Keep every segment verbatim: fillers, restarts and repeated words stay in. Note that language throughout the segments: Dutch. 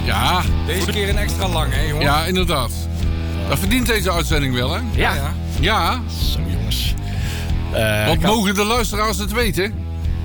Ja. Deze keer een extra lang, hè, jongen? Ja, inderdaad. Dat verdient deze uitzending wel, hè? Ja. ja. Ja. Zo, jongens. Uh, Want kan... mogen de luisteraars het weten?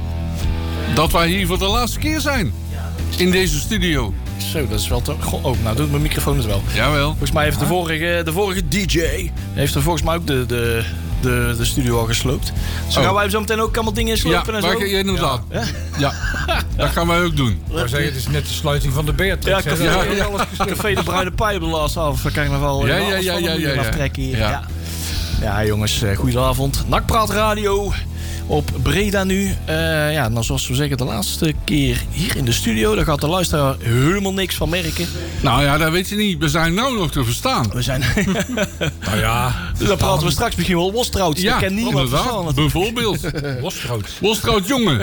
Dat wij hier voor de laatste keer zijn. In deze studio. Zo, dat is wel te... Goh, oh, nou doet mijn microfoon het wel. Jawel. Volgens mij heeft de vorige, de vorige D J... heeft er volgens mij ook de, de, de, de studio al gesloopt. Dus oh. gaan wij zo meteen ook allemaal dingen slopen ja, en zo? Ja, inderdaad. Ja. Ja. ja, dat gaan wij ook doen. Ik wou zeggen, het is net de sluiting van de Beatrix. Ja, café, ja, ja, ja. Café de Bruine Pij op de laatste af. Dan kan je nog wel ja, ja, ja, ja, ja, ja. aftrekken hier. Ja. Ja. ja, jongens, goedenavond. Nakpraat Radio op Breda nu. Uh, ja, nou zoals we zeggen, de laatste keer hier in de studio. Daar gaat de luisteraar helemaal niks van merken. Nou ja, dat weet je niet. We zijn nou nog te verstaan. We zijn... nou ja. Dus dan praten we straks misschien wel Wostrout. Ja, ken niemand inderdaad. Bijvoorbeeld. Wostrout. Wostrout, jongen.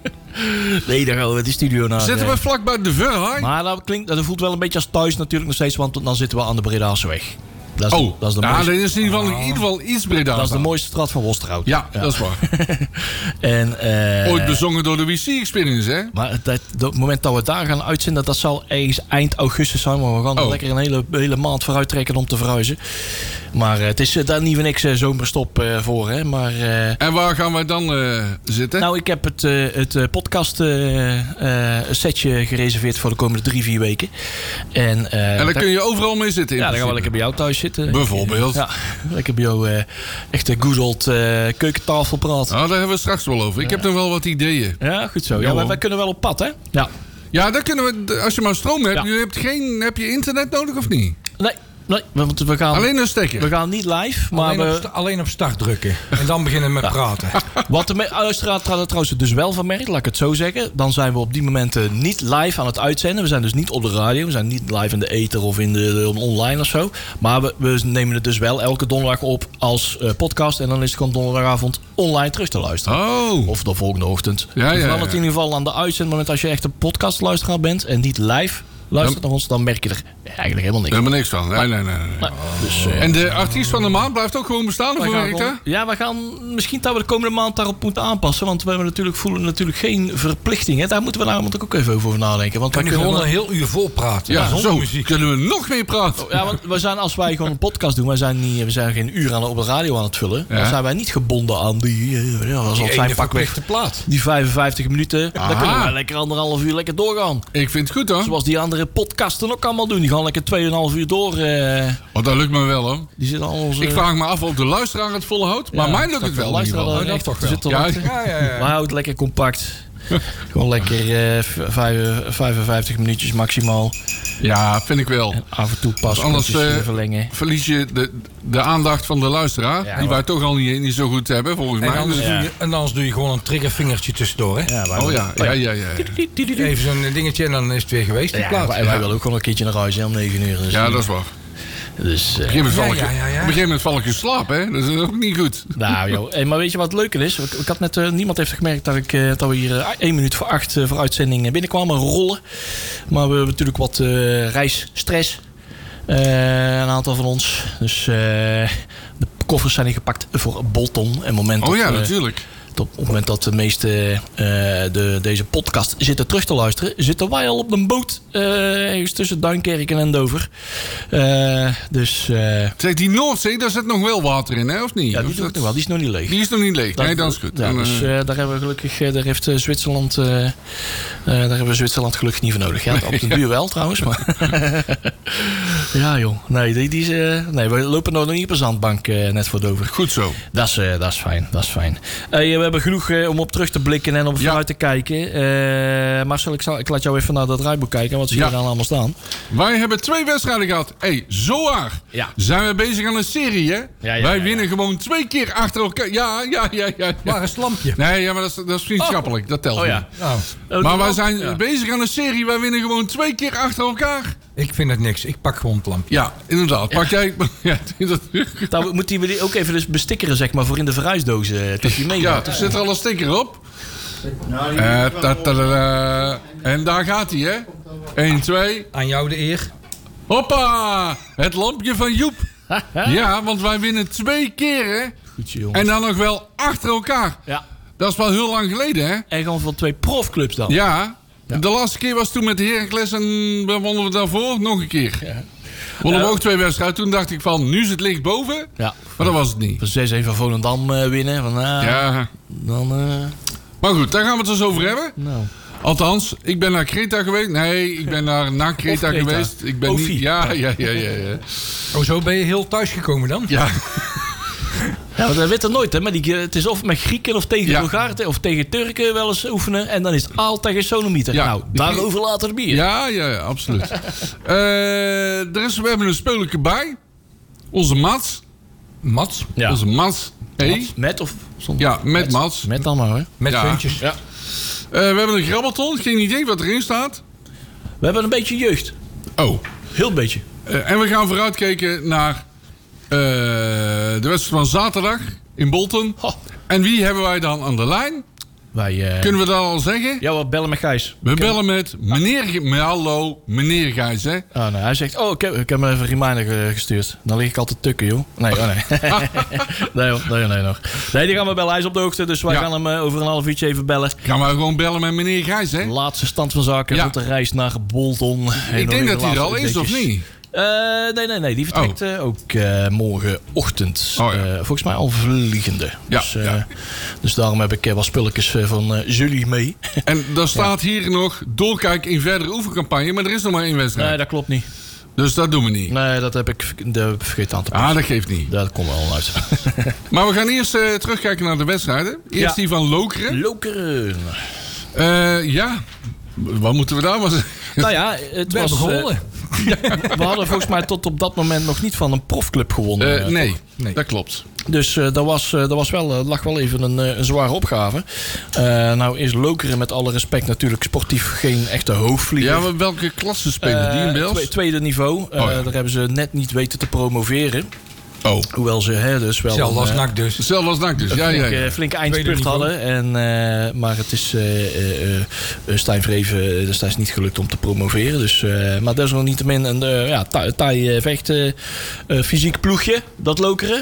Nee, daar gaan we die studio naar. Zitten we vlak bij de Verhaai? Maar dat, klinkt, dat voelt wel een beetje als thuis natuurlijk nog steeds. Want dan zitten we aan de Bredaanse weg. Dat is, oh, dat is de nou, mooiste... dat is in ieder geval, in ieder geval iets Breda's. Dat is de mooiste straat van Wostrout. Ja, ja, dat is waar. en, uh, ooit bezongen door de W C Experience, hè? Maar het, het, het moment dat we daar gaan uitzenden, dat zal ergens eind augustus zijn. Maar we gaan er oh. lekker een hele, hele maand vooruit trekken om te verhuizen. Maar uh, het is uh, daar niet voor niks uh, zomerstop uh, voor, hè. Maar, uh, en waar gaan wij dan uh, zitten? Nou, ik heb het, uh, het uh, podcast uh, uh, setje gereserveerd voor de komende drie, vier weken. En, uh, en dan kun je overal mee zitten. Ja, dan gaan we lekker bij jou thuis zitten. Bijvoorbeeld. Ja, lekker bij jou uh, echt een good old uh, keukentafel praten. Nou, daar hebben we straks wel over. Ik ja. heb nog wel wat ideeën. Ja, goed zo. Ja, wij, wij kunnen wel op pad, hè? Ja. Ja, dan kunnen we, als je maar stroom hebt. Ja. Je hebt geen, heb je internet nodig of niet? Nee. Nee, want we gaan, alleen een stekker. We gaan niet live, maar alleen, we, op sta, alleen op start drukken. En dan beginnen met ja. praten. Wat de luisteraar trouwens dus wel van merkt, laat ik het zo zeggen. Dan zijn we op die momenten niet live aan het uitzenden. We zijn dus niet op de radio. We zijn niet live in de ether of in de, de online of zo. Maar we, we nemen het dus wel elke donderdag op als uh, podcast. En dan is het gewoon donderdagavond online terug te luisteren. Oh. Of de volgende ochtend. Ja, dus ja, dan ja. het in ieder geval aan de uitzendmoment als je echt een podcastluisteraar bent en niet live luistert naar ons, dan merk je er eigenlijk helemaal niks van. Helemaal niks van. Nee, nee, nee. nee. nee. Dus, uh, en de artiest van de maand blijft ook gewoon bestaan? Of hoe werkt dat? Ja, we gaan misschien dat we de komende maand daarop moeten aanpassen. Want we hebben natuurlijk, voelen natuurlijk geen verplichtingen. Daar moeten we namelijk ook even over nadenken. Want we kunnen gewoon wel... een heel uur vol praten. Ja, ja zo muziek. Kunnen we nog meer praten. Ja, want we zijn, als wij gewoon een podcast doen, wij zijn, niet, we zijn geen uur aan, op de radio aan het vullen. Ja. Dan zijn wij niet gebonden aan die, uh, ja, als die zijn pakweg de plaat. Die vijfenvijftig minuten. Aha. Dan kunnen we lekker anderhalf uur lekker doorgaan. Ik vind het goed hoor. Zoals die andere podcasten ook allemaal doen. Die gaan lekker tweeënhalf uur door. Uh, oh, dat lukt me wel hoor. Die zitten al onze... Ik vraag me af of de luisteraar het volhoudt. Maar ja, mij lukt het wel. De luisteraar oh, echt toch wel. Ja, ja, ja, ja, ja. Maar houdt lekker compact. Gewoon lekker uh, vijfenvijftig minuutjes maximaal. Ja, vind ik wel. En af en toe pas anders uh, verlengen. verlies je de, de aandacht van de luiseraar. Ja, die hoor. Wij toch al niet, niet zo goed hebben, volgens en mij. Anders dus, ja. ja. doe je, en anders doe je gewoon een triggervingertje tussendoor. Hè? Ja, oh ja, ja, ja, ja, ja. Even zo'n dingetje en dan is het weer geweest. Die ja, plaat. Wij, wij ja. willen ook gewoon een keertje naar huis hè, om negen uur. Dus ja, dat is waar. Dus, uh, op een gegeven moment ja, ja, ja, ja. val, val ik in slaap, hè? Dat is ook niet goed. Nou, joh. Hey, maar weet je wat het leuke is? Ik, ik had net, uh, niemand heeft gemerkt dat, ik, uh, dat we hier uh, één minuut voor acht uh, voor uitzending binnenkwamen rollen. Maar we hebben natuurlijk wat uh, reisstress. Uh, een aantal van ons. Dus uh, de koffers zijn ingepakt voor Bolton. En moment oh dat, ja, uh, natuurlijk. Op het moment dat de meeste uh, de, deze podcast zitten terug te luisteren, zitten wij al op een boot uh, ergens tussen Duinkerke en Dover. Uh, dus, uh, zeg, die Noordzee, daar zit nog wel water in, hè? Of niet? Ja, die, of dat... nog wel. Die is nog niet leeg. Die is nog niet leeg. Dat, nee, dat is goed. Ja, en, dus uh, daar hebben we gelukkig, uh, daar heeft uh, Zwitserland, uh, uh, daar hebben we Zwitserland gelukkig niet voor nodig. Ja, op de duur wel trouwens, maar ja, joh. Nee, die, die is, uh, nee, we lopen nog niet op een zandbank uh, net voor Dover. Goed zo. Dat is, uh, dat is fijn. Dat is fijn. Uh, we hebben genoeg uh, om op terug te blikken en op ja. vooruit te kijken. Uh, Marcel, ik, zal, ik laat jou even naar dat draaiboek kijken. Wat zie je ja. dan allemaal staan? Wij hebben twee wedstrijden gehad. Hé, hey, zowaar. Ja. Zijn we bezig aan een serie, hè? Ja, ja, Wij ja, winnen ja. gewoon twee keer achter elkaar. Ja, ja, ja, ja. ja. Waar is het lampje? Nee, ja, maar dat is, dat is vriendschappelijk. Oh. Dat telt oh, niet. Ja. Oh. Maar wij zijn ja. bezig aan een serie. Wij winnen gewoon twee keer achter elkaar. Ik vind het niks. Ik pak gewoon het lampje. Ja, inderdaad. Pak jij... Ja, dat... Dan moeten we die ook even dus bestikkeren, zeg maar, voor in de verhuisdozen. Dat je mee ja, er zit er al een sticker op. Uh, ta, ta, ta, en daar gaat hij, hè? één, twee. Aan jou de eer. Hoppa! Het lampje van Joep. Ja, want wij winnen twee keer, hè? Goedje, jongens. En dan nog wel achter elkaar. Ja. Dat is wel heel lang geleden, hè? En gewoon van twee profclubs dan. Ja. Ja. De laatste keer was toen met Heracles en we wonnen we daarvoor nog een keer. Ja. Wonnen we Ja. ook twee wedstrijden. Toen dacht ik van, nu is het licht boven. Ja. Maar dat was het niet. Van zes even van Volendam uh, winnen. Van, uh, Ja. Dan, uh, Maar goed, daar gaan we het dus over hebben. nou. Althans, ik ben naar Kreta geweest. Nee, ik ben naar, naar Kreta, Kreta. geweest. Ik ben Ofie. niet... Ja, ja, ja, ja. Ja. Oh, zo ben je heel thuis gekomen dan? ja. Ja, want dat weet er nooit, hè. Maar die, het is of met Grieken of tegen Ja. Bulgaren of tegen Turken wel eens oefenen. En dan is het altijd geen sonomieter. Ja. Nou, daarover later bier. Ja, ja, ja, absoluut. uh, er is, we hebben een speuletje bij. Onze Mats. Mats, Ja. Onze Mats. Hey. Mats, Met of zonder? Ja, met Mats. Met dan maar, hè. met Ja. puntjes. Ja. Uh, we hebben een grabbelton. Geen idee wat erin staat. We hebben een beetje jeugd. Oh. Heel beetje. Uh, en we gaan vooruitkijken naar uh, de wedstrijd van zaterdag in Bolton. Ho. En wie hebben wij dan aan de lijn? Wij, uh, Kunnen we dat al zeggen? Ja, we bellen met Gijs. We bellen met meneer... Ge- Hallo, meneer Gijs, hè? Oh, nee, hij zegt, oh, ik heb, ik heb me even een reminder uh, gestuurd. Dan lig ik altijd tukken, joh. Nee, oh nee. nee, hoor, nee, nee, nog. Nee, die gaan we bellen. Hij is op de hoogte, dus wij Ja. gaan hem uh, over een half uurtje even bellen. Gaan we gewoon bellen met meneer Gijs, hè? Laatste stand van zaken Ja. rond de reis naar Bolton. En Ik nog denk even dat hij er al laatste is, of updatejes. niet? Uh, nee, nee, nee. Die vertrekt uh, ook uh, morgenochtend. Oh, ja. Uh, volgens mij al vliegende. Ja, dus, uh, ja. dus daarom heb ik uh, wat spulletjes uh, van uh, jullie mee. En er staat hier nog doorkijk in verdere oefencampagne, maar er is nog maar één wedstrijd. Nee, dat klopt niet. Dus dat doen we niet. Nee, dat heb ik dat heb ik vergeten aan te passen. Ah, dat geeft niet. Dat komt wel uit. Maar we gaan eerst uh, terugkijken naar de wedstrijden. Eerst Ja. die van Lokeren. Lokeren. Uh, ja, wat moeten we daar maar zeggen? Nou ja, het We was... hebben uh, gewonnen. we hadden volgens mij tot op dat moment nog niet van een profclub gewonnen. Uh, Uh, nee, Nee. dat klopt. Dus uh, dat, was, uh, dat was wel, uh, lag wel even een, uh, een zware opgave. Uh, nou is Lokeren met alle respect natuurlijk sportief geen echte hoofdvlieger. Ja, maar welke klasse spelen die in Uh, Beels? twe- tweede niveau. Uh, Oh ja. Daar hebben ze net niet weten te promoveren. Oh, Hoewel ze hè, dus wel Zelfs een, als uh, nak dus. hetzelfde als dank dus. Ja, ja, flinke, ja. flinke Tweede eindspurt niveau. hadden. En, uh, maar het is uh, uh, uh, Stijn Vreven uh, destijds niet gelukt om te promoveren. Dus, uh, maar desalniettemin een uh, ja, taai taai, uh, vecht uh, uh, fysiek ploegje, dat Lokeren.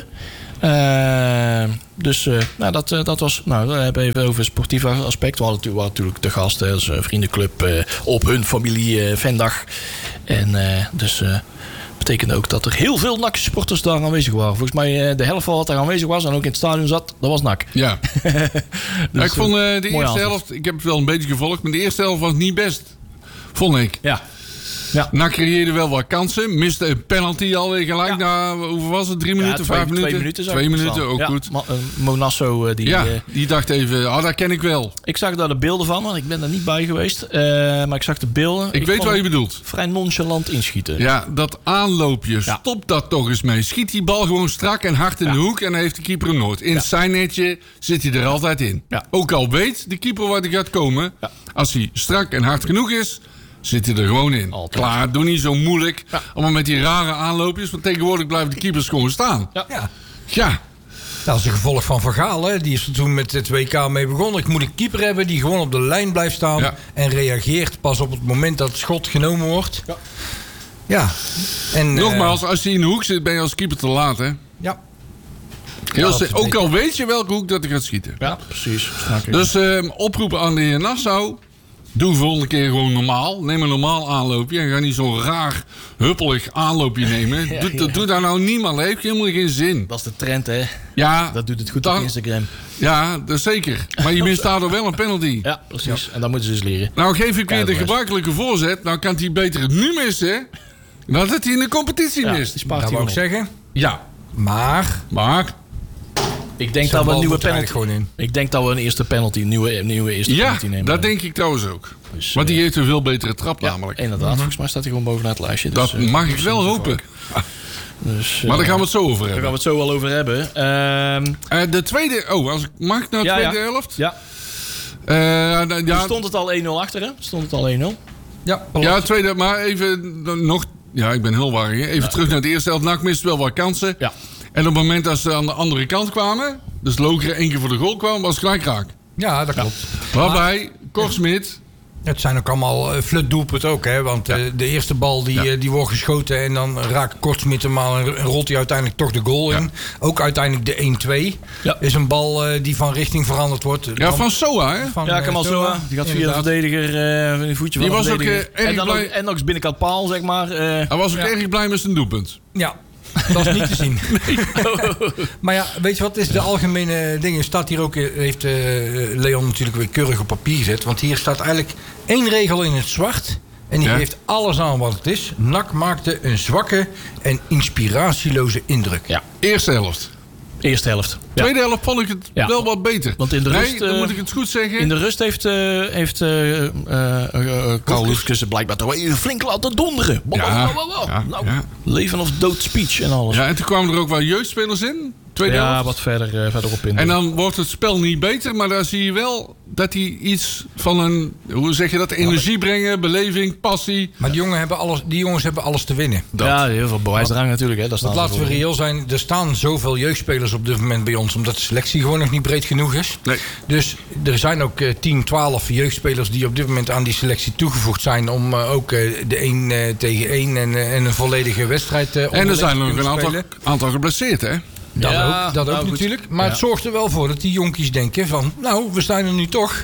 Uh, dus uh, nou, dat, uh, dat was. Nou, we hebben even over het sportieve aspect. We hadden natuurlijk, we hadden natuurlijk de gasten, dus, uh, vriendenclub uh, op hun familie uh, Vendag. En uh, dus. Uh, betekende ook dat er heel veel N A C-supporters daar aanwezig waren. Volgens mij uh, de helft van wat daar aanwezig was en ook in het stadion zat, dat was N A C. Ja. Dus, Ja, ik vond uh, de mooi eerste aanzet. helft, ik heb het wel een beetje gevolgd, maar de eerste helft was niet best. Vond ik. Ja. Ja. Na creëerde wel wat kansen. Miste een penalty alweer gelijk Ja. na, hoeveel was het? Drie minuten, Ja, twee, vijf minuten? Twee minuten, zou Twee ik minuten, verstaan. ook Ja, goed. Ma- uh, Monasso, uh, die, Ja, uh, die dacht even, ah, dat ken ik wel. ik zag daar de beelden van, want ik ben er niet bij geweest. Uh, maar ik zag de beelden. Ik, weet vond wat je het bedoelt. vrij nonchalant inschieten. Ja, dat aanloopje, Ja. stop dat toch eens mee. Schiet die bal gewoon strak en hard in Ja. de hoek en dan heeft de keeper hem nooit. In Ja. zijn netje zit hij er altijd in. Ja. Ook al weet de keeper waar hij gaat komen, Ja. als hij strak en hard genoeg is, zit hij er gewoon in. Altijd. Klaar, doe niet zo moeilijk. Ja. Allemaal met die rare aanloopjes, want tegenwoordig blijven de keepers gewoon staan. Ja. Ja. Ja, Dat is een gevolg van Van Gaal. Hè. Die is er toen met het W K mee begonnen. Ik moet een keeper hebben die gewoon op de lijn blijft staan. Ja. En reageert pas op het moment dat het schot genomen wordt. Ja. Ja. En, nogmaals, als hij in de hoek zit, ben je als keeper te laat, hè? eh, ja. Heel dat se- is ook beter. al weet je welke hoek dat hij gaat schieten. Ja, precies. Snap ik. Dus eh, oproepen aan de heer Nassau. Doe volgende keer gewoon normaal. Neem een normaal aanloopje. En ga niet zo'n raar, huppelig aanloopje nemen. Ja, doe, ja. doe daar nou niemand. Dat heeft helemaal geen zin. Dat is de trend, hè. Ja, Dat doet het goed dan- op Instagram. ja, dat is zeker. Maar je mist daardoor wel een penalty. Ja, precies. En dat moeten ze dus leren. Nou geef ik weer de Keiharde gebruikelijke voorzet. Nou kan hij beter het nu missen. Dan dat hij in de competitie Ja, mist. die spaart Dat hij wou ik gewoon op. zeggen. Ja, Maar. maar... Ik denk Zo'n dat we een bal nieuwe moet er penalty... eigenlijk gewoon in. Ik denk dat we een eerste penalty, een nieuwe, nieuwe eerste Ja, penalty nemen. dat denk ik trouwens ook. Dus, Want die eh, heeft een veel betere trap ja, namelijk. inderdaad. Volgens mij staat hij gewoon bovenaan het lijstje. Dus, Dat eh, mag ik misschien wel is het hopen. ook. Dus, Maar daar eh, gaan we het zo over daar gaan we hebben. het zo wel over hebben. Ehm, Eh, de tweede... Oh, als ik mag naar de Ja, tweede ja. helft? ja, Eh, nou, er ja, stond het al één nul achter, hè? Stond het al één nul? Ja, ja, tweede... Maar even nog... Ja, ik ben heel warrig. hè. Even terug naar de eerste helft. N A C miste wel wat kansen. Ja. En op het moment dat ze aan de andere kant kwamen... Dus Lokeren één keer voor de goal kwam, was het gelijk raak. ja, dat klopt. Waarbij Korsmit Het zijn ook allemaal uh, flutdoelpunten ook, hè? Want uh, de eerste bal die, ja. uh, die wordt geschoten en dan raakt Kortsmit hem al en rolt hij uiteindelijk toch de goal in. Ja. Ook uiteindelijk de een twee ja. is een bal uh, die van richting veranderd wordt. Ja, van, van Soa, hè? Van, ja, Kamal uh, Soa. Die gaat via de verdediger, uh, een voetje die van de was verdediger. Ook, uh, en, dan blij... ook, en nog eens binnenkant paal, zeg maar. Uh, Hij was ook ja. erg blij met zijn doelpunt. Ja. Dat is niet te zien. Nee. Maar ja, weet je wat is de algemene ding? Staat hier ook, heeft uh, Leon natuurlijk weer keurig op papier gezet. Want hier staat eigenlijk één regel in het zwart. En die ja. geeft alles aan wat het is. N A C maakte een zwakke en inspiratieloze indruk. Ja. Eerste helft. Eerste helft. Ja. Tweede helft vond ik het ja. wel wat beter. Want in de nee, rust, dan uh, moet ik het goed zeggen. In de rust heeft, uh, heeft uh, uh, uh, Karl Hoefkes blijkbaar toch even flink laten donderen. Ja, ja, nou, ja. Leven of dood speech en alles. Ja, en toen kwamen er ook wel jeugdspelers in. Tweede ja, helft. wat verder, uh, verderop in. En dan wordt het spel niet beter, maar daar zie je wel dat hij iets van een, hoe zeg je dat, energie brengen, beleving, passie. Maar die, jongen hebben alles, die jongens hebben alles te winnen. Dat. Ja, heel veel bewijsdrang natuurlijk. Hè. Dat Want laten we reëel zijn, er staan zoveel jeugdspelers op dit moment bij ons, omdat de selectie gewoon nog niet breed genoeg is. Nee. Dus er zijn ook uh, tien, twaalf jeugdspelers die op dit moment aan die selectie toegevoegd zijn om uh, ook uh, de één uh, tegen één en, uh, en een volledige wedstrijd uh, en er zijn nog een aantal, aantal geblesseerd, hè? Dat ja, ook, dat nou, ook natuurlijk. Maar ja. het zorgt er wel voor dat die jonkies denken van... nou, we zijn er nu toch.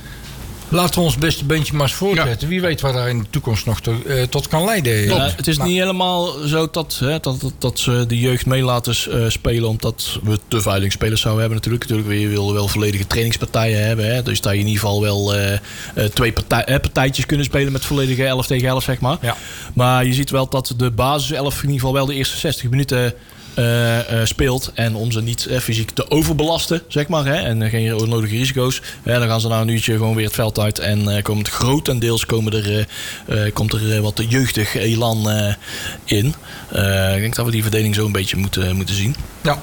Laten we ons beste beentje maar eens voortzetten. Ja. Wie weet waar daar in de toekomst nog to, uh, tot kan leiden. Ja, het is maar, niet helemaal zo dat, hè, dat, dat, dat ze de jeugd mee laten uh, spelen... omdat we te veilingsspelers zouden hebben natuurlijk. natuurlijk. Je wil wel volledige trainingspartijen hebben. Hè. Dus dat je in ieder geval wel uh, uh, twee partij, uh, partijtjes kunnen spelen... met volledige elf tegen elf, zeg maar. Ja. Maar je ziet wel dat de basiself in ieder geval wel de eerste zestig minuten... Uh, uh, speelt. En om ze niet uh, fysiek te overbelasten, zeg maar. Hè, en uh, geen onnodige risico's. Uh, dan gaan ze na een uurtje gewoon weer het veld uit. En uh, komt grotendeels komen er, uh, uh, komt er uh, wat jeugdig elan uh, in. Uh, ik denk dat we die verdeling zo een beetje moeten, moeten zien. Ja.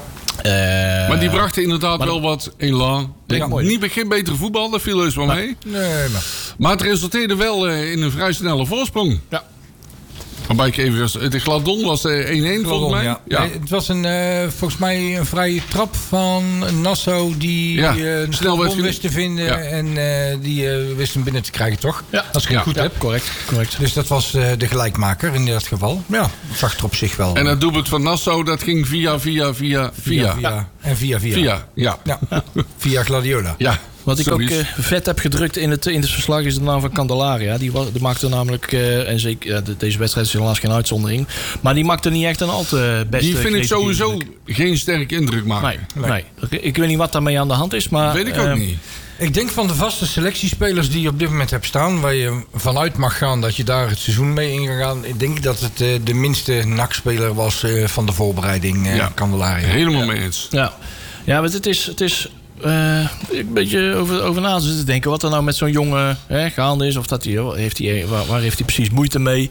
Uh, maar die brachten inderdaad wel wat elan. Ja, niet geen betere voetbal, dat viel heus wel maar, mee. Nee, maar. maar het resulteerde wel uh, in een vrij snelle voorsprong. Ja. Waarbij ik even, de Gladon was één-één volgens mij. Ja. Ja. Nee, het was een, uh, volgens mij een vrije trap van Nassau die ja, uh, een snel wist te vinden. Ja. En uh, die uh, wist hem binnen te krijgen, toch? Ja. Als ik het ja. goed ja, heb. Correct, correct. Dus dat was uh, de gelijkmaker in dat geval. Ja, dat zag er op zich wel. En het doelpunt van Nassau, dat ging via, via, via, via. via, via. Ja. En via, via. Via, ja. ja. ja. Via Gladiola. Ja. Wat ik Zoiets. ook uh, vet heb gedrukt in het, in het verslag is de naam van Candelaria. Die, was, die maakte namelijk, uh, en zeker ja, de, deze wedstrijd is helaas geen uitzondering, maar die maakte niet echt een al te beste. Die vind ik sowieso indruk. Geen sterke indruk maken. Nee, nee. nee. Ik weet niet wat daarmee aan de hand is, maar... Dat weet ik ook uh, niet. Ik denk van de vaste selectiespelers die je op dit moment hebt staan, waar je vanuit mag gaan dat je daar het seizoen mee in gaat gaan. Ik denk dat het uh, de minste N A C-speler was uh, van de voorbereiding, uh, ja. Candelaria. Helemaal ja. mee eens. Ja, ja maar het is... Het is Uh, een beetje over, over na te denken wat er nou met zo'n jongen hè, gaande is. Of dat hij, heeft hij, waar, waar heeft hij precies moeite mee?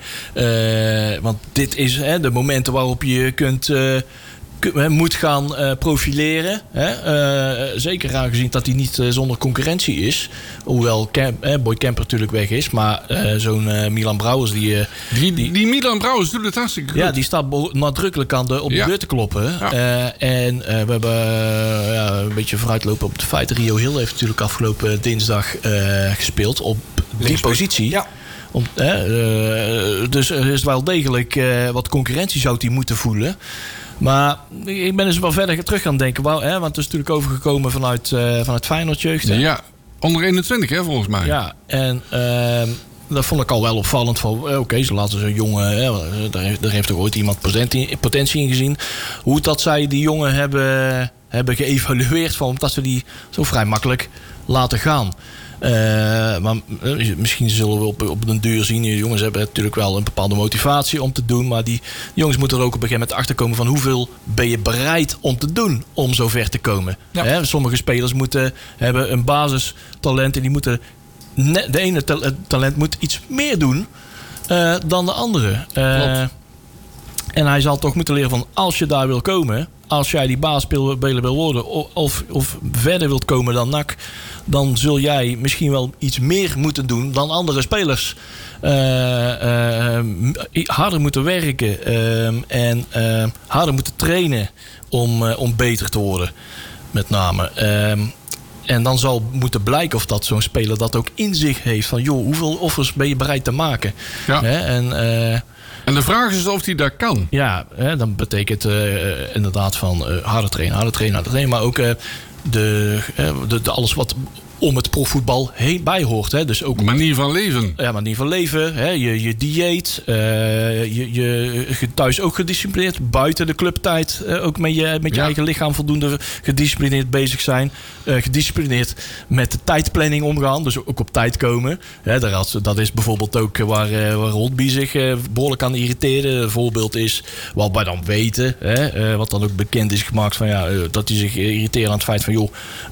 Uh, want dit is hè, de momenten waarop je kunt, uh, kun, moet gaan uh, profileren. Hè? Uh, zeker aangezien dat hij niet uh, zonder concurrentie is. Hoewel Camp, eh, Boy Camper natuurlijk weg is. Maar uh, zo'n uh, Milan Brouwers... Die, uh, die, die, die Milan Brouwers doet het hartstikke goed. Ja, die staat bo- nadrukkelijk aan de, op de ja. deur te kloppen. Ja. Uh, en uh, we hebben uh, ja, een beetje vooruitlopen op het feit. Rio Hill heeft natuurlijk afgelopen dinsdag uh, gespeeld op die Links positie. Ja. Om, uh, uh, dus er is wel degelijk uh, wat concurrentie zou hij moeten voelen. Maar ik ben dus wel verder terug gaan denken. Wou, hè, want het is natuurlijk overgekomen vanuit, uh, vanuit Feyenoord jeugd. Hè? Ja, onder eenentwintig hè, volgens mij. Ja, en uh, dat vond ik al wel opvallend. Van, oké, okay, ze laten zo'n jongen... Hè, daar, heeft, daar heeft toch ooit iemand potentie, potentie in gezien. Hoe dat zij die jongen hebben, hebben geëvalueerd. Van, omdat ze die zo vrij makkelijk laten gaan. Uh, maar uh, misschien zullen we op, op den duur zien. Die jongens hebben natuurlijk wel een bepaalde motivatie om te doen. Maar die jongens moeten er ook op een gegeven moment achterkomen van hoeveel ben je bereid om te doen om zo ver te komen. Ja. Hè, sommige spelers moeten hebben een basistalent en die moeten ne- de ene ta- talent moet iets meer doen uh, dan de andere. Uh, en hij zal toch moeten leren van als je daar wil komen, als jij die basisspeler wil worden of, of verder wilt komen dan N A C, dan zul jij misschien wel iets meer moeten doen dan andere spelers. Uh, uh, harder moeten werken uh, en uh, harder moeten trainen om, uh, om beter te worden, met name. Uh, En dan zal moeten blijken of dat zo'n speler dat ook in zich heeft. Van joh, hoeveel offers ben je bereid te maken? Ja. Hè? En, uh, en de vraag is of hij dat kan. Ja, hè, dan betekent uh, inderdaad van uh, harde trainen, harde trainen, harde trainen. Maar ook uh, de, uh, de, de alles wat om het profvoetbal heen bij hoort. Hè. Dus ook manier van leven. Ja, manier van leven. Hè. Je, je dieet. Uh, je, je, je thuis ook gedisciplineerd. Buiten de clubtijd uh, ook met je, met je ja. eigen lichaam voldoende gedisciplineerd bezig zijn. Uh, gedisciplineerd met de tijdplanning omgaan. Dus ook op tijd komen. Hè, dat, dat is bijvoorbeeld ook waar, uh, waar Holtby zich uh, behoorlijk aan irriteren. Een voorbeeld is wat wij dan weten. Hè, uh, wat dan ook bekend is gemaakt. Van, ja, uh, dat hij zich irriteert aan het feit van... joh,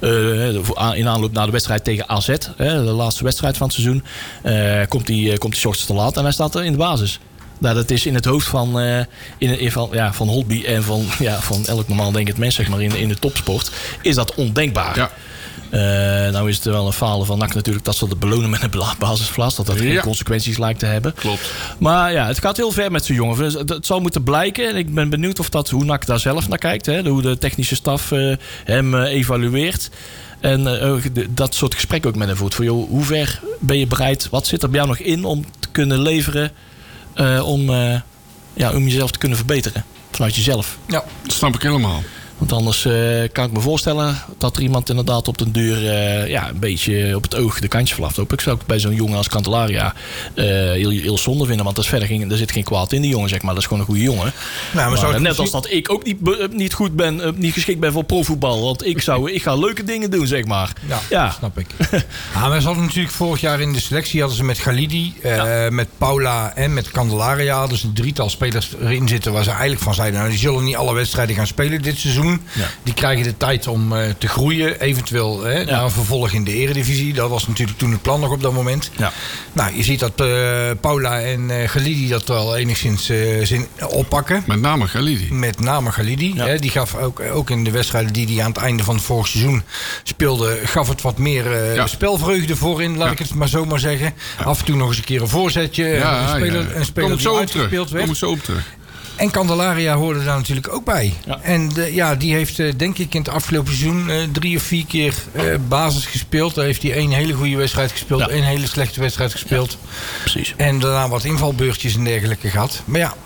uh, in aanloop naar de wedstrijd tegen A Z, hè, de laatste wedstrijd van het seizoen, uh, komt hij uh, komt hij 's ochtends te laat en hij staat er in de basis. Nou, dat is in het hoofd van, uh, in, in, van, ja, van Holtby en van, ja, van elk normaal denkend mens, zeg maar, in, in de topsport, is dat ondenkbaar. Ja. Uh, nou is het wel een falen van N A C natuurlijk dat ze dat belonen met een basisplaats. Dat dat geen ja. consequenties lijkt te hebben. Klopt. Maar ja, het gaat heel ver met zo'n jongen. Dus het, het zal moeten blijken. En ik ben benieuwd of dat, hoe N A C daar zelf naar kijkt. Hè, hoe de technische staf uh, hem uh, evalueert. En uh, dat soort gesprekken ook met hem voert. Voor joh, hoe ver ben je bereid? Wat zit er bij jou nog in om te kunnen leveren? Uh, om, uh, ja, om jezelf te kunnen verbeteren. Vanuit jezelf. Ja, dat snap ik helemaal. Want anders uh, kan ik me voorstellen dat er iemand inderdaad op den duur uh, ja, een beetje op het oog de kantje vanaf loopt. Ik zou ook bij zo'n jongen als Candelaria uh, heel, heel zonde vinden. Want er, is verder geen, er zit geen kwaad in die jongen, zeg maar. Dat is gewoon een goede jongen. Nou, maar maar, net misschien... als dat ik ook niet, niet goed ben, uh, niet geschikt ben voor profvoetbal. Want ik, zou, ik ga leuke dingen doen, zeg maar. Ja, ja. Dat snap ik. Ja, maar ze hadden natuurlijk vorig jaar in de selectie hadden ze met Galidi, uh, ja. met Paula en met Candelaria. Dus een drietal spelers erin zitten waar ze eigenlijk van zeiden, nou, die zullen niet alle wedstrijden gaan spelen dit seizoen. Ja. Die krijgen de tijd om uh, te groeien. Eventueel hè, ja. naar een vervolg in de Eredivisie. Dat was natuurlijk toen het plan nog op dat moment. Ja. Nou, je ziet dat uh, Paula en uh, Galidi dat wel enigszins uh, zin oppakken. Met name Galidi. Met name Galidi. Ja. Hè, die gaf ook, ook in de wedstrijden die hij aan het einde van het vorig seizoen speelde, gaf het wat meer uh, ja. spelvreugde voorin, laat ja. ik het maar zo maar zeggen. Ja. Af en toe nog eens een keer een voorzetje. Ja, een speler, ja. een speler die uitgespeeld werd. Kom ik zo op terug. En Candelaria hoorde daar natuurlijk ook bij. Ja. En de, ja, die heeft uh, denk ik in het afgelopen seizoen uh, drie of vier keer uh, basis gespeeld. Daar heeft hij één hele goede wedstrijd gespeeld. Ja. één hele slechte wedstrijd gespeeld. Ja. Precies. En daarna wat invalbeurtjes en dergelijke gehad. Maar ja,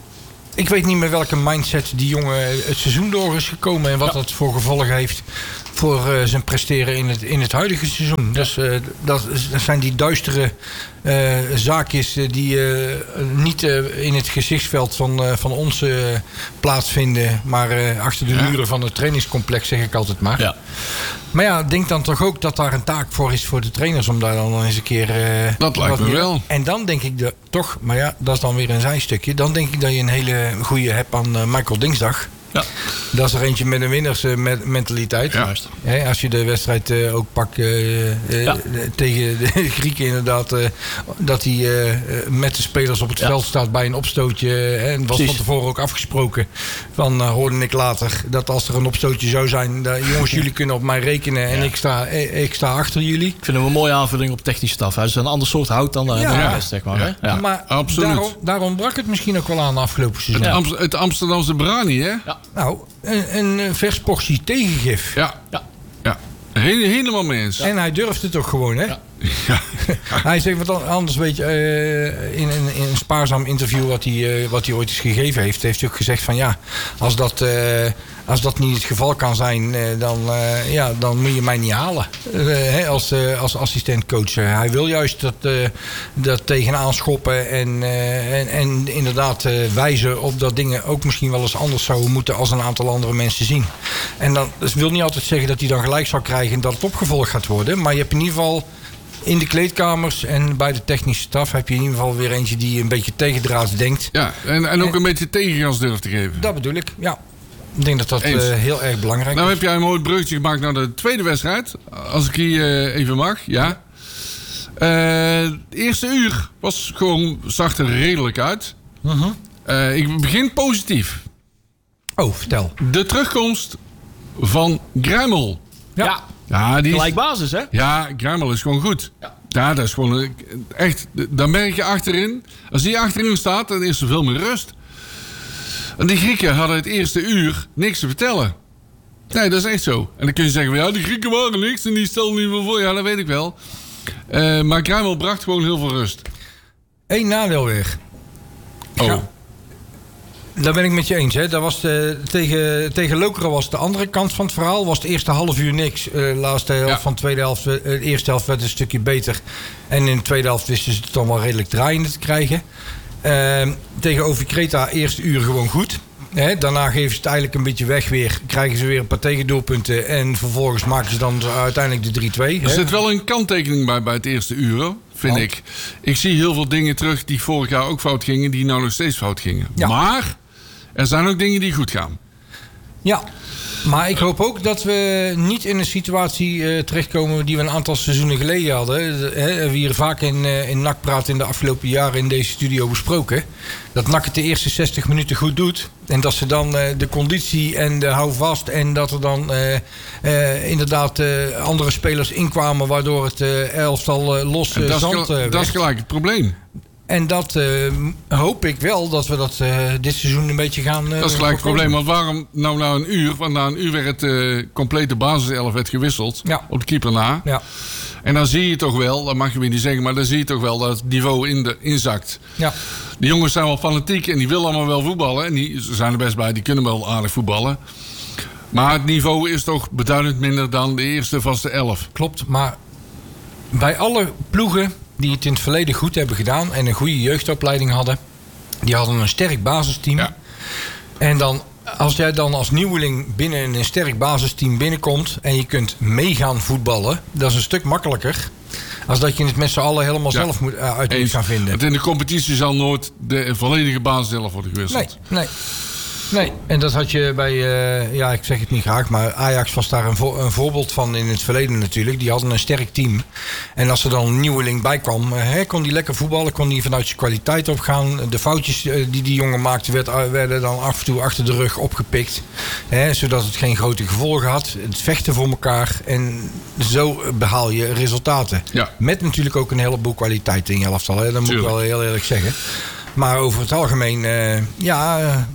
ik weet niet met welke mindset die jongen het seizoen door is gekomen. En wat ja. dat voor gevolgen heeft voor uh, zijn presteren in het, in het huidige seizoen. Ja. Dus uh, dat, dat zijn die duistere uh, zaakjes die uh, niet uh, in het gezichtsveld van, uh, van ons uh, plaatsvinden. Maar uh, achter de ja. muren van het trainingscomplex, zeg ik altijd maar. Ja. Maar ja, denk dan toch ook dat daar een taak voor is voor de trainers om daar dan eens een keer... Uh, dat lijkt me meer. wel. En dan denk ik de, toch, maar ja, dat is dan weer een zijstukje. Dan denk ik dat je een hele goede hebt aan uh, Michael Dinsdag. Ja. Dat is er eentje met een winnersmentaliteit. Ja. He, als je de wedstrijd uh, ook pakt uh, uh, ja. tegen de Grieken inderdaad. Uh, dat hij uh, met de spelers op het ja. veld staat bij een opstootje. Hè, en was van tevoren ook afgesproken. Van uh, hoorde ik later. Dat als er een opstootje zou zijn. Dat, jongens, jullie kunnen op mij rekenen. En ja. ik, sta, ik sta achter jullie. Ik vind hem een mooie aanvulling op technische staf. Hij is een ander soort hout dan de, ja. de rest, zeg maar. Ja. Hè? Ja. Maar absoluut. Daarom, daarom brak het misschien ook wel aan de afgelopen seizoen. Het, Amst- het Amsterdamse Brani, hè? Ja. Nou, een, een vers portie tegengif. Ja, ja. ja. He- helemaal mee eens. En hij durft het ook gewoon, hè? Ja. Ja. Hij zegt wat anders, weet je, uh, in, in, in een spaarzaam interview wat hij, uh, wat hij ooit eens gegeven heeft, heeft hij ook gezegd van ja, als dat, uh, als dat niet het geval kan zijn, uh, dan, uh, ja, dan moet je mij niet halen uh, hè, als, uh, als assistentcoach. Uh, hij wil juist dat, uh, dat tegenaan schoppen en, uh, en, en inderdaad uh, wijzen op dat dingen ook misschien wel eens anders zouden moeten als een aantal andere mensen zien. En dat, dat wil niet altijd zeggen dat hij dan gelijk zou krijgen en dat het opgevolgd gaat worden, maar je hebt in ieder geval in de kleedkamers en bij de technische staf heb je in ieder geval weer eentje die een beetje tegendraads denkt. Ja, en, en ook en, een beetje tegengas durft te geven. Dat bedoel ik, ja. Ik denk dat dat uh, heel erg belangrijk nou, is. Nou heb jij een mooi bruggetje gemaakt naar de tweede wedstrijd. Als ik hier uh, even mag, ja. Uh, het eerste uur was gewoon, zag er redelijk uit. Uh-huh. Uh, ik begin positief. Oh, vertel. De terugkomst van Gruimel. Ja. ja. Ja, die gelijk basis, hè? Ja, Gruimel is gewoon goed. Ja. ja, dat is gewoon echt... Dan merk je achterin... Als die achterin staat, dan is er veel meer rust. En die Grieken hadden het eerste uur niks te vertellen. Nee, dat is echt zo. En dan kun je zeggen, ja, die Grieken waren niks en die stelden niet veel voor. Ja, dat weet ik wel. Uh, maar Kruimel bracht gewoon heel veel rust. Eén nadeel weer. Oh. Ja. Daar ben ik met je eens. Hè. Dat was de, tegen, tegen Lokeren was de andere kant van het verhaal. Was de eerste half uur niks. Uh, de laatste helft ja. van de tweede helft. Uh, de eerste helft werd een stukje beter. En in de tweede helft wisten ze het dan wel redelijk draaiende te krijgen. Uh, tegen O V Kreta eerste uur gewoon goed. He, daarna geven ze het eigenlijk een beetje weg weer. Krijgen ze weer een paar tegendoelpunten. En vervolgens maken ze dan uiteindelijk de drie twee. Er zit wel een kanttekening bij bij het eerste uur, vind oh. ik. Ik zie heel veel dingen terug die vorig jaar ook fout gingen. Die nou nog steeds fout gingen. Ja. Maar er zijn ook dingen die goed gaan. Ja. Maar ik hoop ook dat we niet in een situatie uh, terechtkomen die we een aantal seizoenen geleden hadden. We hebben hier vaak in, uh, in N A C Praat in de afgelopen jaren in deze studio besproken. Dat N A C het de eerste zestig minuten goed doet. En dat ze dan uh, de conditie en de houvast en dat er dan uh, uh, inderdaad uh, andere spelers inkwamen waardoor het uh, elftal uh, los uh, zand uh, werd. Dat is gelijk het probleem. En dat uh, hoop ik wel, dat we dat uh, dit seizoen een beetje gaan... Uh, dat is gelijk het probleem, want waarom nou na een uur... Want na een uur werd het uh, complete basiself werd gewisseld, ja. op de keeper na. Ja. En dan zie je toch wel, dat mag je weer niet zeggen... maar dan zie je toch wel dat het niveau in de, inzakt. Ja. Die jongens zijn wel fanatiek en die willen allemaal wel voetballen. En die zijn er best bij, die kunnen wel aardig voetballen. Maar het niveau is toch beduidend minder dan de eerste vaste elf. Klopt, maar bij alle ploegen... die het in het verleden goed hebben gedaan en een goede jeugdopleiding hadden. Die hadden een sterk basisteam. Ja. En dan, als jij dan als nieuweling binnen een sterk basisteam binnenkomt... en je kunt meegaan voetballen, dat is een stuk makkelijker... als dat je het met z'n allen helemaal ja. zelf moet, uh, uit moet gaan vinden. Want in de competitie zal nooit de volledige basis zelf worden gewisseld. Nee, nee. Nee, en dat had je bij, uh, ja, ik zeg het niet graag, maar Ajax was daar een, vo- een voorbeeld van in het verleden natuurlijk. Die hadden een sterk team. En als er dan een nieuweling bij kwam, uh, kon die lekker voetballen, kon die vanuit zijn kwaliteit opgaan. De foutjes uh, die die jongen maakte, werd, uh, werden dan af en toe achter de rug opgepikt. Hè, zodat het geen grote gevolgen had. Het vechten voor elkaar. En zo behaal je resultaten. Ja. Met natuurlijk ook een heleboel kwaliteit in je elftal. Hè. Dat moet Tuurlijk. ik wel heel eerlijk zeggen. Maar over het algemeen, uh, ja,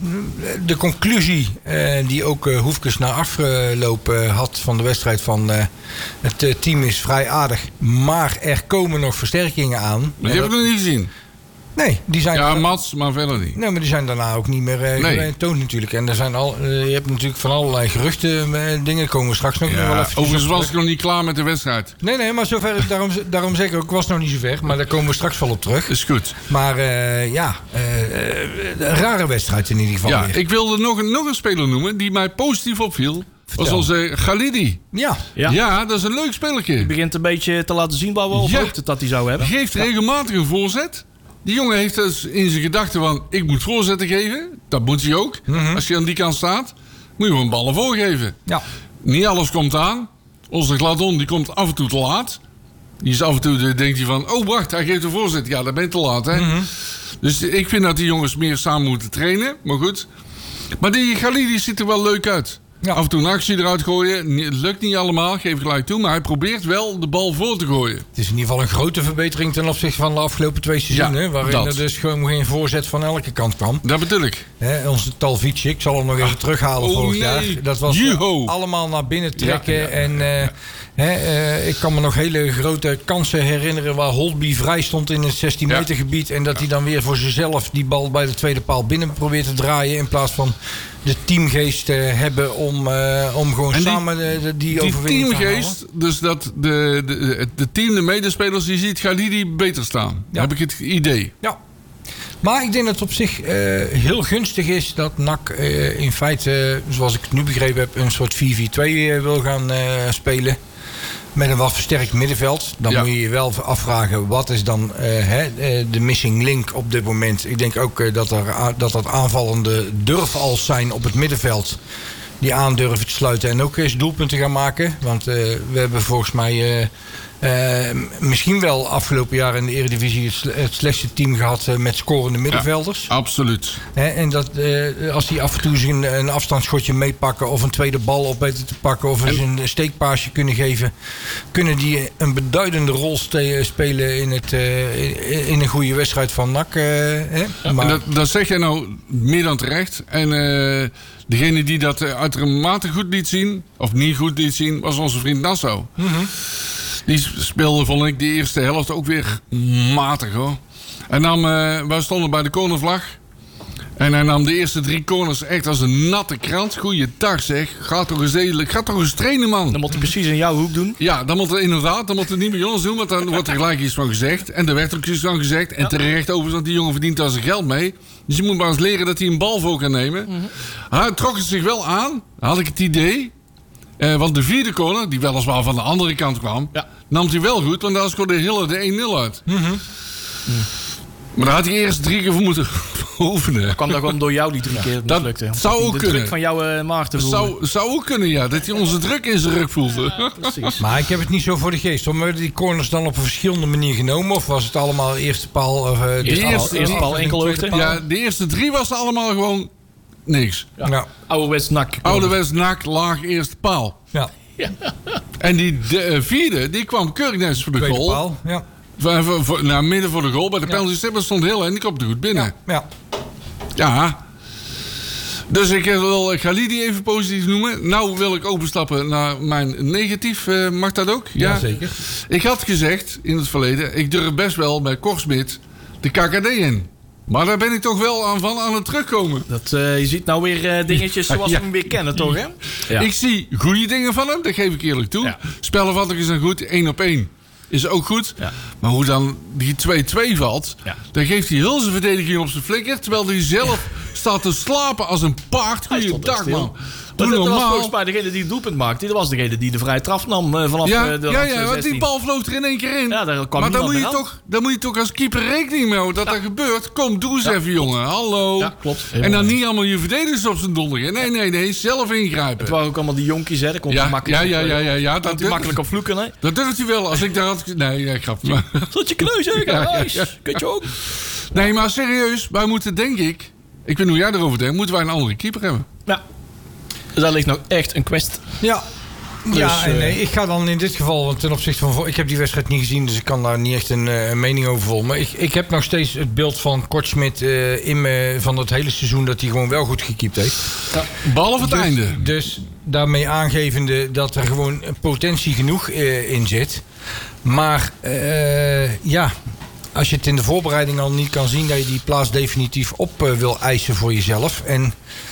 de conclusie uh, die ook uh, Hoefkes na afloop uh, had van de wedstrijd van uh, het uh, team is vrij aardig. Maar er komen nog versterkingen aan. Maar die heb ik nog niet gezien. Nee, die zijn... Ja, Mats, maar verder niet. Nee, maar die zijn daarna ook niet meer uh, nee. getoond natuurlijk. En er zijn al, uh, je hebt natuurlijk van allerlei geruchten uh, dingen. Komen we straks nog ja, wel even. Overigens was ik nog niet klaar met de wedstrijd. Nee, nee, maar zover, daarom, daarom zeg ik ook, ik was nog niet zo ver. Maar daar komen we straks wel op terug. Is goed. Maar uh, ja, uh, uh, een rare wedstrijd in ieder geval ja, weer. Ik wilde nog een, nog een speler noemen die mij positief opviel. Vertel. Was onze Khalidi. Ja. Ja. Ja, dat is een leuk spelertje. Die begint een beetje te laten zien waar we over ja. hoopten dat hij zou hebben. Geeft regelmatig een voorzet. Die jongen heeft dus in zijn gedachten van... ik moet voorzetten geven. Dat moet hij ook. Mm-hmm. Als je aan die kant staat... moet je hem ballen voorgeven. Ja. Niet alles komt aan. Onze Gladon die komt af en toe te laat. Die is af en toe denkt hij van... oh, wacht, hij geeft een voorzet. Ja, dan ben je te laat, hè. Mm-hmm. Dus ik vind dat die jongens meer samen moeten trainen. Maar goed. Maar die Khalidi ziet er wel leuk uit. Ja. Af en toe een actie eruit gooien. Het lukt niet allemaal, geef gelijk toe. Maar hij probeert wel de bal voor te gooien. Het is in ieder geval een grote verbetering ten opzichte van de afgelopen twee seizoenen. Ja, waarin dat. er dus gewoon geen voorzet van elke kant kwam. Dat bedoel ik. He, onze Talvic, ik zal hem nog even Ach, terughalen oh vorig nee. jaar. Dat was Juho. allemaal naar binnen trekken. Ja, ja, en uh, he, uh, ik kan me nog hele grote kansen herinneren waar Holtby vrij stond in het zestien meter gebied. En dat ja. hij dan weer voor zichzelf die bal bij de tweede paal binnen probeert te draaien. In plaats van de teamgeest uh, hebben om, uh, om gewoon en samen die, de, die, die overwinning te halen. Die teamgeest, dus dat de, de, de team, de medespelers, die ziet Khalidi beter staan. Ja. Heb ik het idee. Ja. Maar ik denk dat het op zich uh, heel gunstig is dat N A C uh, in feite, uh, zoals ik het nu begrepen heb, een soort vier vier twee uh, wil gaan uh, spelen. Met een wat versterkt middenveld. Dan ja. moet je je wel afvragen, wat is dan uh, hè, de missing link op dit moment. Ik denk ook uh, dat, er, dat dat aanvallende durfals zijn op het middenveld. Die aandurven te sluiten en ook eens doelpunten gaan maken. Want uh, we hebben volgens mij uh, Uh, misschien wel afgelopen jaar in de Eredivisie het, sle- het slechtste team gehad uh, met scorende middenvelders. Ja, absoluut. He, en dat, uh, als die af en toe eens een, een afstandsschotje meepakken of een tweede bal op weten te pakken of eens en... een steekpaasje kunnen geven, kunnen die een beduidende rol ste- spelen in, het, uh, in, in een goede wedstrijd van N A C. Uh, hè? Ja, maar... dat, dat zeg jij nou meer dan terecht. En uh, degene die dat uh, uitermate goed liet zien, of niet goed liet zien, was onze vriend Nassau. Mm-hmm. Die speelde, vond ik, de eerste helft ook weer matig, hoor. En nam, uh, wij stonden bij de cornervlag. En hij nam de eerste drie corners echt als een natte krant. Goeiedag, zeg. Ga toch eens redelijk. Ga toch eens trainen, man. Dan moet hij precies in jouw hoek doen. Ja, dan moet het inderdaad. Dan moet het niet bij ons doen, want dan wordt er gelijk iets van gezegd. En er werd ook iets van gezegd. En ja. terecht overigens, want die jongen verdient daar zijn geld mee. Dus je moet maar eens leren dat hij een bal voor kan nemen. Mm-hmm. Hij trok het zich wel aan, had ik het idee. Uh, want de vierde corner, die weliswaar van de andere kant kwam, ja. nam hij wel goed, want daar scoorde Hille de één nul uit. Mm-hmm. Mm. Maar daar had hij eerst drie keer voor moeten oefenen. Dat kwam dan gewoon door jou die drie keer mislukte. Dat zou ook de kunnen. druk van jouw uh, maag te voelen. Zou, zou ook kunnen, ja. Dat hij onze druk in zijn rug voelde. Ja, precies. Maar ik heb het niet zo voor de geest. Hebben die corners dan op een verschillende manier genomen? Of was het allemaal eerste paal? Of, uh, de eerste, eerste, eerste paal, enkel hoogte? Ja, de eerste drie was allemaal gewoon niks. Ja. Ja. Ouderwets N A C. Ouderwets N A C, laag eerste paal. Ja. Ja. En die de, uh, vierde, die kwam keurig netjes voor de Tweede goal. Paal, ja. Voor, voor, voor, nou, midden voor de goal. Bij de penalty stip stond heel en die kwam er goed binnen. Ja. Ja. ja. Dus ik wil Khalidi even positief noemen. Nou wil ik overstappen naar mijn negatief. Uh, mag dat ook? Ja, ja, zeker. Ik had gezegd in het verleden, ik durf best wel bij Korsmit de K K D in. Maar daar ben ik toch wel aan van aan het terugkomen. Dat, uh, je ziet nou weer uh, dingetjes zoals ja. we hem weer kennen, toch? Hè? Ja. Ik zie goede dingen van hem, dat geef ik eerlijk toe. Ja. Spellenvattingen zijn goed, één op één is ook goed. Ja. Maar hoe dan die twee-twee valt, ja. dan geeft hij heel zijn verdediging op zijn flikker. Terwijl hij zelf ja. staat te slapen als een paard. Goeiedag, man. Doe dat normaal. Was volgens mij degene die het doelpunt maakte. Dat was degene die de vrije traf nam uh, vanaf ja, uh, de Ja, ja, want die bal vloog er in één keer in. Ja, daar kwam maar dan moet, je toch, dan moet je toch als keeper rekening mee houden dat ja. dat gebeurt. Kom, doe eens ja. even, jongen. Hallo. Ja, klopt. En dan niet allemaal je verdedigers op zijn donder. Nee, nee, nee. Zelf ingrijpen. Het waren ook allemaal die jonkies, hè. Dat kon ja, makkelijk ja, ja, ja, ja, ja. Dat hij makkelijk op vloeken, hè. Dat durft hij wel. Als ik daar had... Nee, ja, grap. Zat je kneus, hè? Ja, ja, ja. Kutje ook. Nee, maar serieus. Wij moeten, denk ik... Ik weet niet hoe jij erover denkt. Moeten wij een andere keeper hebben? Ja. Dus daar ligt nog echt een quest. Ja. Dus, ja, en uh, nee, ik ga dan in dit geval, want ten opzichte van... Ik heb die wedstrijd niet gezien, dus ik kan daar niet echt een, een mening over volgen. Maar ik, ik heb nog steeds het beeld van Kortsmit uh, in me, van het hele seizoen... dat hij gewoon wel goed gekiept heeft. Ja, behalve het dus, einde. Dus daarmee aangevende dat er gewoon potentie genoeg uh, in zit. Maar uh, ja... Als je het in de voorbereiding al niet kan zien... dat je die plaats definitief op uh, wil eisen voor jezelf. En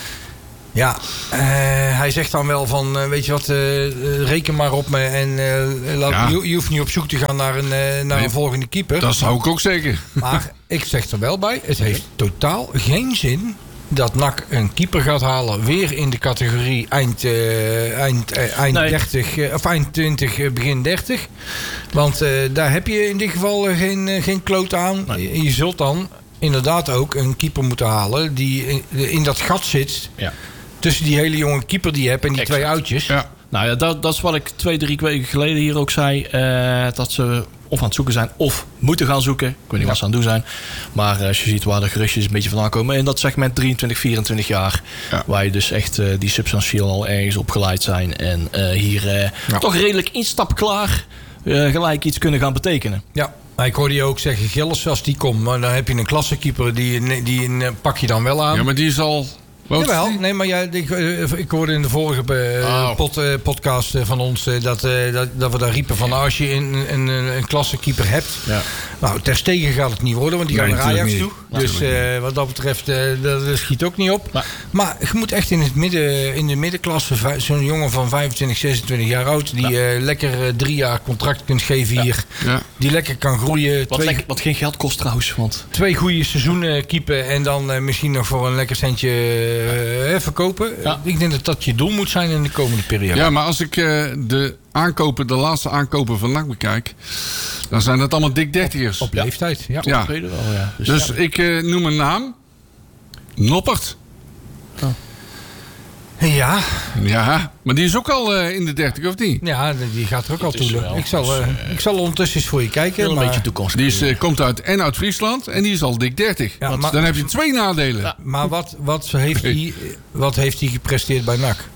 ja, uh, hij zegt dan wel van... Uh, weet je wat, uh, reken maar op me. En uh, laat, ja. je, je hoeft niet op zoek te gaan naar een, uh, naar nee, een volgende keeper. Dat zou ik ook zeggen. Maar ik zeg er wel bij... het heeft totaal geen zin... dat N A C een keeper gaat halen... weer in de categorie eind, uh, eind, uh, eind nee. dertig... Uh, of eind twintig, uh, begin dertig. Want uh, daar heb je in dit geval uh, geen, uh, geen kloot aan. Nee. Je zult dan inderdaad ook een keeper moeten halen... die in, in dat gat zit... Ja. tussen die hele jonge keeper die je hebt... en die exact. twee oudjes. Ja. Nou ja, dat, dat is wat ik twee, drie weken geleden hier ook zei. Uh, dat ze of aan het zoeken zijn of moeten gaan zoeken. Ik weet niet ja. wat ze aan het doen zijn. Maar uh, als je ziet waar de geruchtjes een beetje vandaan komen. In dat segment drieëntwintig, vierentwintig jaar. Ja. Waar je dus echt uh, die substantieel al ergens opgeleid zijn. En uh, hier uh, ja. toch redelijk instapklaar uh, gelijk iets kunnen gaan betekenen. Ja. Maar ik hoorde je ook zeggen, Gilles, als die komt. Maar dan heb je een klassekeeper, die, die uh, pak je dan wel aan. Ja, maar die is al... Jawel, nee, maar jij, ik, ik hoorde in de vorige uh, oh. pod, uh, podcast van ons uh, dat, uh, dat, dat we daar riepen van als je een, een, een klassekeeper hebt. Ja. Nou, Ter Stegen gaat het niet worden, want die nee, gaat naar Ajax toe. Ja, dus uh, wat dat betreft, uh, dat, dat schiet ook niet op. Maar, maar je moet echt in, het midden, in de middenklasse, zo'n jongen van vijfentwintig, zesentwintig jaar oud, die ja. uh, lekker uh, drie jaar contract kunt geven hier. Ja. Ja. Die lekker kan groeien. Wat, twee, lekker, wat geen geld kost trouwens. Want... Twee goede seizoenen keepen en dan uh, misschien nog voor een lekker centje... Uh, verkopen. Ja. Ik denk dat dat je doel moet zijn in de komende periode. Ja, maar als ik uh, de aankopen, de laatste aankopen van N A C bekijk, dan zijn dat allemaal dik dertigers. Op, op leeftijd, ja. ja. Op wel, ja. Dus, dus ja. ik uh, noem een naam. Noppert. Oh. Ja. Ja, maar die is ook al uh, in de dertig, of niet? Ja, die gaat er ook al toe. Ik zal, uh, ik zal ondertussen eens voor je kijken. Een maar... beetje toekomst. Die is, uh, komt uit en uit Friesland en die is al dik dertig. Ja, maar, dan heb je twee nadelen. Ja, maar wat, wat, heeft hij, wat heeft hij gepresteerd bij N A C?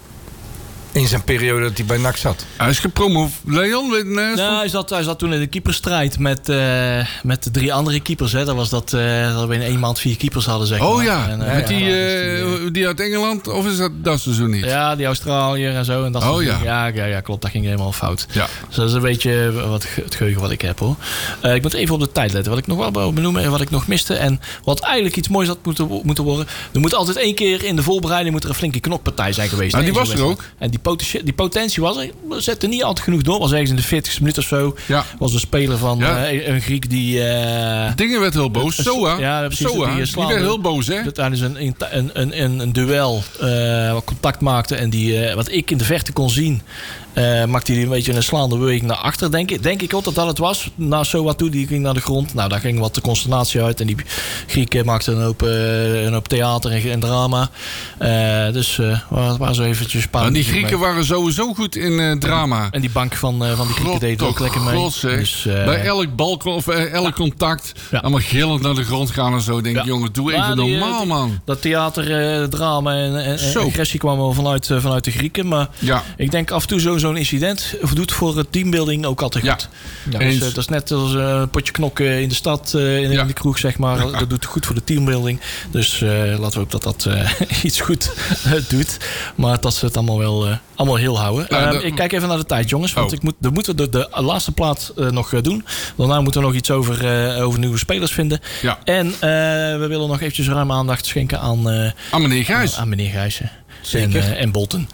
In zijn periode dat hij bij N A C zat. Hij is gepromoveerd. Leon? Weet, nee, nou, hij, zat, hij zat toen in de keeperstrijd met, uh, met de drie andere keepers. Hè. Dat was dat, uh, dat we in één maand vier keepers hadden, zeg maar. Oh ja, en, uh, met die, ja, uh, die, die uit Engeland? Of is dat dat seizoen niet? Ja, die Australiër en zo. En dat oh ja. Ja, ja, ja, klopt. Dat ging helemaal fout. Ja. Dus dat is een beetje wat, het geheugen wat ik heb, hoor. Uh, ik moet even op de tijd letten. Wat ik nog wel wil benoemen en wat ik nog miste. En wat eigenlijk iets moois had moeten, moeten worden. Er moet altijd één keer in de voorbereiding moet er een flinke knokpartij zijn geweest. Nou, die was er ook. En die potentie, die potentie was er. Zette niet altijd genoeg door. Was ergens in de veertigste minuut of zo. Ja. Was een speler van ja. uh, een Griek die... Uh, Dingen werd heel boos. Soa. Ja, precies. Soa. Die, die werd heel boos, hè? Tijdens een, een, een, een, een duel uh, wat contact maakte. En die, uh, wat ik in de verte kon zien... Uh, maakte hij een beetje een slaande beweging naar achter, denk ik. Denk ik ook dat dat het was. Naar Soa toe, die ging naar de grond. Nou, daar ging wat de consternatie uit. En die Grieken maakten een hoop, uh, een hoop theater en, en drama. Uh, dus uh, waar, waar zo eventjes... En die Grieken mee. waren sowieso goed in uh, drama. En die bank van, uh, van die Grieken deed ook lekker mee. God, dus, uh, bij elk balkon of uh, elk contact. Ja. Allemaal gillend naar de grond gaan en zo. Denk ik, ja. jongen, doe even die, normaal, die, man. Dat theater, uh, drama en, en, en agressie kwam wel vanuit, uh, vanuit de Grieken. Maar ja. ik denk af en toe zo, zo'n incident doet voor het teambuilding ook altijd ja. goed. Ja, dus, uh, dat is net als een uh, potje knokken in de stad, uh, in, ja. in de kroeg, zeg maar. Ja. Dat doet goed voor de teambuilding. Dus uh, laten we ook dat dat uh, iets goed uh, doet. Maar dat ze het allemaal wel uh, allemaal heel houden. Ja, uh, de... Ik kijk even naar de tijd, jongens. Want oh. ik moet, dan moeten we de, de laatste plaat uh, nog uh, doen. Daarna moeten we nog iets over, uh, over nieuwe spelers vinden. Ja. En uh, we willen nog eventjes ruim aandacht schenken aan... Uh, aan meneer Gijs. Aan, aan meneer Gijs. Zeker. En, uh, en Bolton.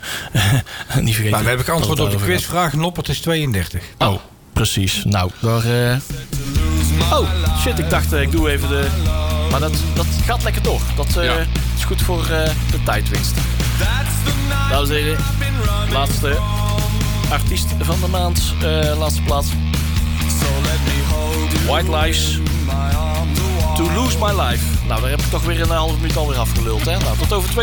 Niet vergeten. Nou, dan heb ik antwoord op de quizvraag. Noppert is tweeëndertig. Oh, precies. Nou, daar... Uh... Oh, shit. Ik dacht, uh, ik doe even de... Maar dat, dat gaat lekker door. Dat uh, ja. is goed voor uh, de tijdwinst. Dames en heren. Laatste artiest van de maand. Uh, laatste plaats. White Lies. To Lose My Life. Nou, daar heb ik toch weer een half minuut alweer afgeluld. Hè? Nou, tot over twee